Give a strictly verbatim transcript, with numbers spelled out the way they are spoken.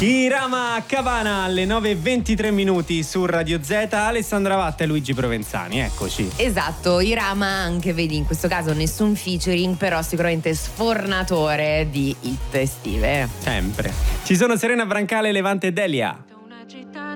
Irama Cabana alle nove e ventitré minuti su Radio Z. Alessandra Vatta e Luigi Provenzani, eccoci. Esatto, Irama anche, vedi, in questo caso nessun featuring, però sicuramente sfornatore di hit estive. Sempre. Ci sono Serena Brancale, Levante e Delia.